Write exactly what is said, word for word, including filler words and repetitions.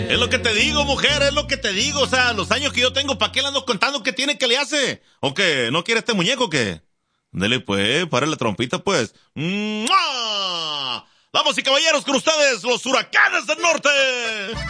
Es lo que te digo, mujer, es lo que te digo. O sea, los años que yo tengo, ¿para qué le ando contando qué tiene, qué le hace? ¿O qué? ¿No quiere este muñeco o qué? Dele pues, para la trompita pues. ¡Mua! Vamos y caballeros, con ustedes, los huracanes del norte.